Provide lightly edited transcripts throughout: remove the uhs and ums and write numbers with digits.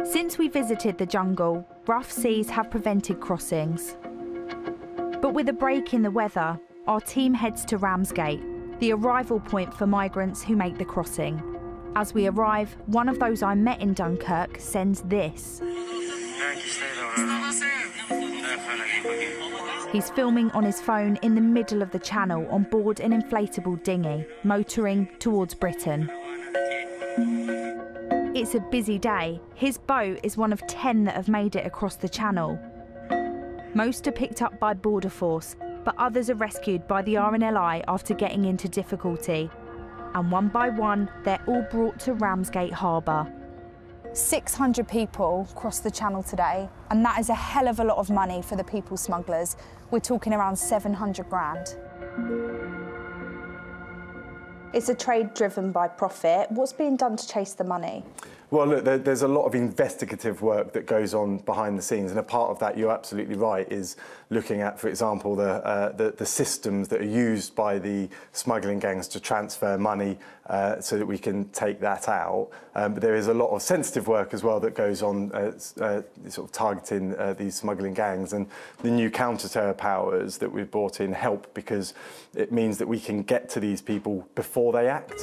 Since we visited the jungle, rough seas have prevented crossings. But with a break in the weather, our team heads to Ramsgate, the arrival point for migrants who make the crossing. As we arrive, one of those I met in Dunkirk sends this. He's filming on his phone in the middle of the channel on board an inflatable dinghy, motoring towards Britain. It's a busy day. His boat is one of 10 that have made it across the channel. Most are picked up by Border Force, but others are rescued by the RNLI after getting into difficulty. And one by one, they're all brought to Ramsgate Harbour. 600 people crossed the channel today, and that is a hell of a lot of money for the people smugglers. We're talking around 700 grand. It's a trade driven by profit. What's being done to chase the money? Well, look, there's a lot of investigative work that goes on behind the scenes, and a part of that, you're absolutely right, is looking at, for example, the systems that are used by the smuggling gangs to transfer money so that we can take that out. But there is a lot of sensitive work as well that goes on sort of targeting these smuggling gangs, and the new counter-terror powers that we've brought in help because it means that we can get to these people before they act.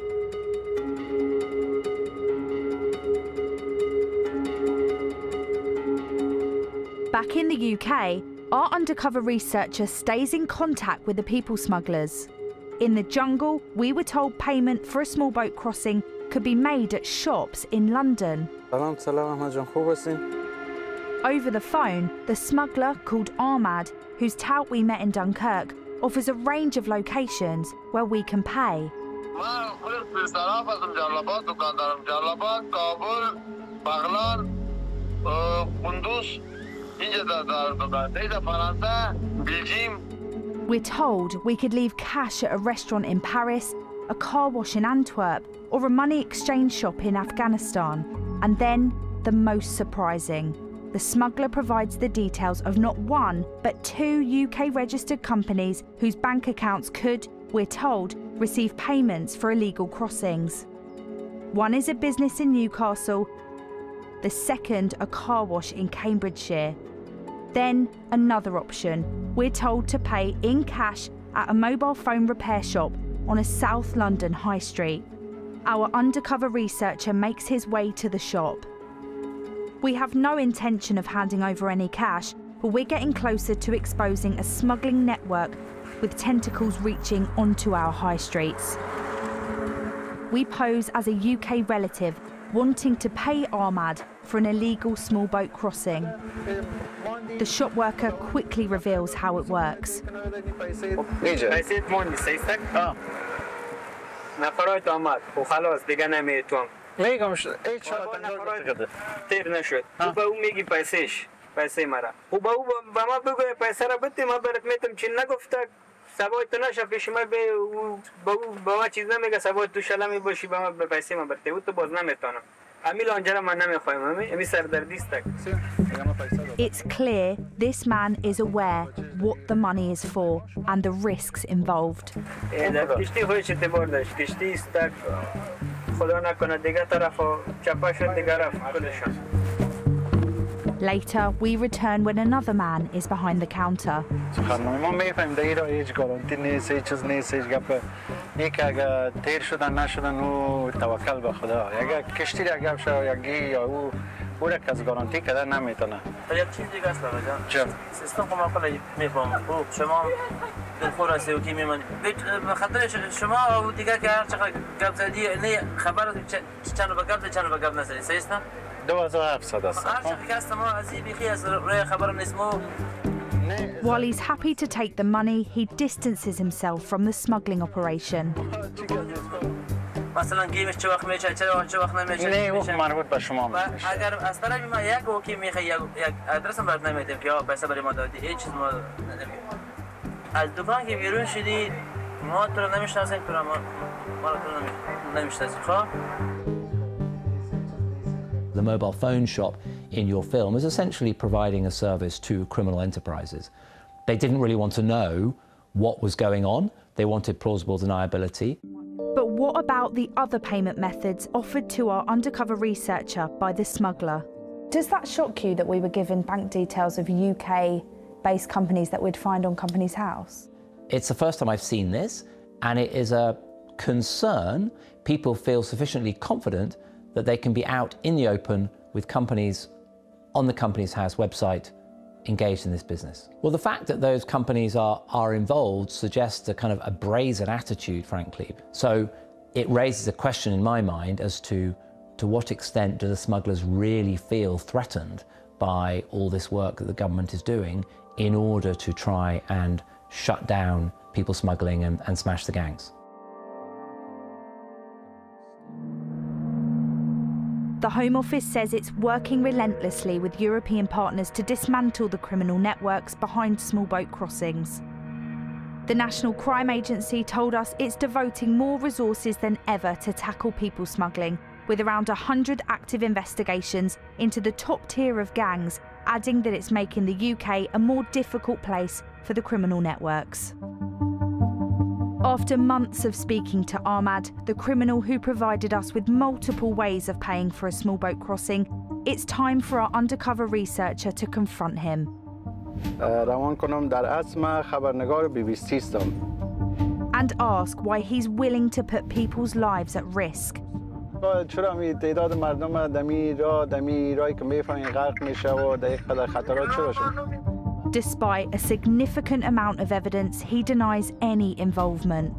Back in the UK, our undercover researcher stays in contact with the people smugglers. In the jungle, we were told payment for a small boat crossing could be made at shops in London. Over the phone, the smuggler called Ahmad, whose tout we met in Dunkirk, offers a range of locations where we can pay. We're told we could leave cash at a restaurant in Paris, a car wash in Antwerp, or a money exchange shop in Afghanistan. And then, the most surprising, the smuggler provides the details of not one, but 2 UK-registered companies whose bank accounts could, we're told, receive payments for illegal crossings. One is a business in Newcastle, the second a car wash in Cambridgeshire. Then another option, we're told to pay in cash at a mobile phone repair shop on a South London high street. Our undercover researcher makes his way to the shop. We have no intention of handing over any cash, but we're getting closer to exposing a smuggling network with tentacles reaching onto our high streets. We pose as a UK relative wanting to pay Ahmad for an illegal small boat crossing. The shop worker quickly reveals how it works. It's clear this man is aware what the money is for and the risks involved. Later, we return when another man is behind the counter. While he's happy to take the money, he distances himself from the smuggling operation. The mobile phone shop in your film is essentially providing a service to criminal enterprises. They didn't really want to know what was going on. They wanted plausible deniability. But what about the other payment methods offered to our undercover researcher by the smuggler? Does that shock you that we were given bank details of UK-based companies that we'd find on Companies House? It's the first time I've seen this, and it is a concern. People feel sufficiently confident that they can be out in the open with companies on the Companies House website engaged in this business. Well, the fact that those companies are involved suggests a kind of a brazen attitude, frankly. So it raises a question in my mind as to what extent do the smugglers really feel threatened by all this work that the government is doing in order to try and shut down people smuggling and smash the gangs. The Home Office says it's working relentlessly with European partners to dismantle the criminal networks behind small boat crossings. The National Crime Agency told us it's devoting more resources than ever to tackle people smuggling, with around 100 active investigations into the top tier of gangs, adding that it's making the UK a more difficult place for the criminal networks. After months of speaking to Ahmad, the criminal who provided us with multiple ways of paying for a small boat crossing, it's time for our undercover researcher to confront him. And ask why he's willing to put people's lives at risk. Despite a significant amount of evidence, he denies any involvement.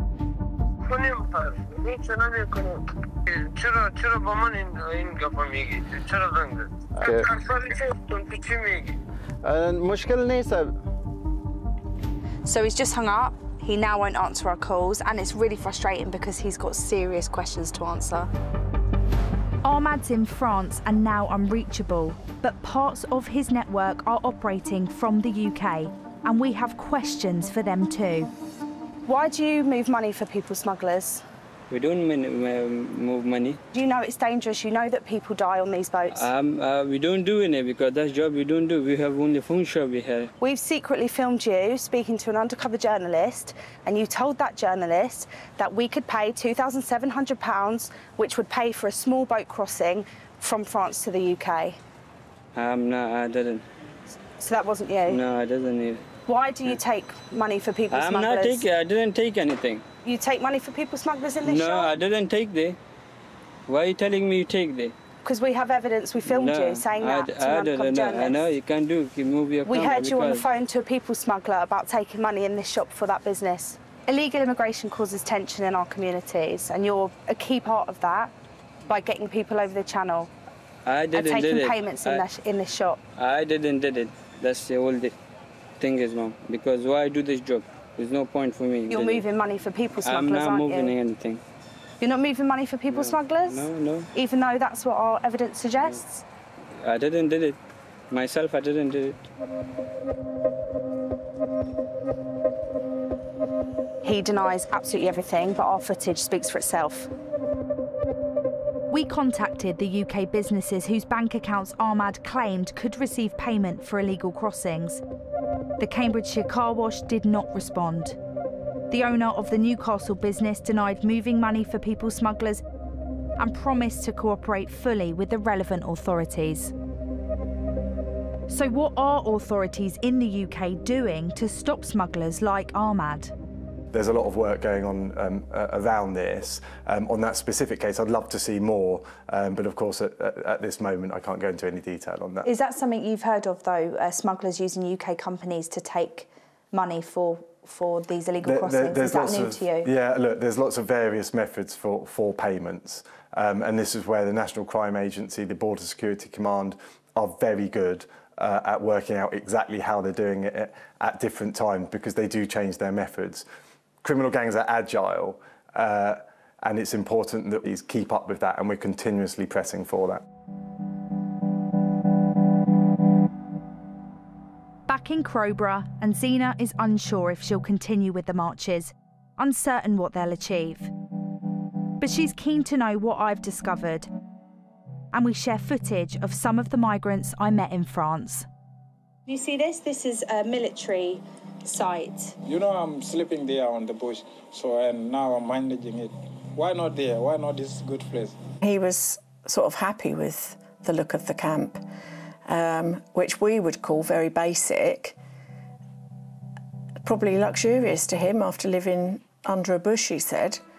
So he's just hung up. He now won't answer our calls, and it's really frustrating because he's got serious questions to answer. Ahmad's in France and now unreachable, but parts of his network are operating from the UK, and we have questions for them too. Why do you move money for people smugglers? We don't move money. You know it's dangerous, you know that people die on these boats. We don't do any because that's job we don't do. We have only phone shop we have. We've secretly filmed you speaking to an undercover journalist, and you told that journalist that we could pay £2,700, which would pay for a small boat crossing from France to the UK. No, I didn't. So that wasn't you? No, I didn't either. Why do you take money for people smugglers? I didn't take anything. You take money for people smugglers in this shop? No, I didn't take the. Why are you telling me you take the? Because we have evidence, we filmed you saying that to an undercover journalist. I know, you can't do, you move your We heard you on the phone to a people smuggler about taking money in this shop for that business. Illegal immigration causes tension in our communities, and you're a key part of that by getting people over the channel. I didn't and taking did payments it. in this shop. I didn't did it. That's the whole thing is wrong. Because why do this job? There's no point for me. You're moving money for people smugglers, aren't you? I'm not moving you? anything. You're not moving money for people smugglers? No. Even though that's what our evidence suggests? No. I didn't did it. Myself, I didn't did it. He denies absolutely everything, but our footage speaks for itself. We contacted the UK businesses whose bank accounts Ahmad claimed could receive payment for illegal crossings. The Cambridgeshire car wash did not respond. The owner of the Newcastle business denied moving money for people smugglers and promised to cooperate fully with the relevant authorities. So what are authorities in the UK doing to stop smugglers like Ahmad? There's a lot of work going on around this. On that specific case, I'd love to see more, but of course, at this moment, I can't go into any detail on that. Is that something you've heard of, though, smugglers using UK companies to take money for these illegal crossings? Is that new to you? Yeah, look, there's lots of various methods for payments, and this is where the National Crime Agency, the Border Security Command, are very good at working out exactly how they're doing it at different times, because they do change their methods. Criminal gangs are agile, and it's important that we keep up with that, and we're continuously pressing for that. Back in Crowborough, and Zena is unsure if she'll continue with the marches, uncertain what they'll achieve. But she's keen to know what I've discovered, and we share footage of some of the migrants I met in France. You see this? This is a military site. You know, I'm sleeping there on the bush, so and now I'm managing it. Why not there? Why not this good place? He was sort of happy with the look of the camp, which we would call very basic, probably luxurious to him after living under a bush, he said.